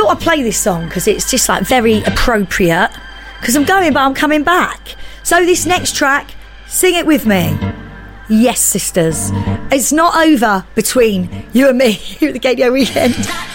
thought I'd play this song because it's just like very appropriate. Because I'm going, but I'm coming back. So this next track, sing it with me. Yes, sisters. It's not over between you and me here at the Gaydio Weekend.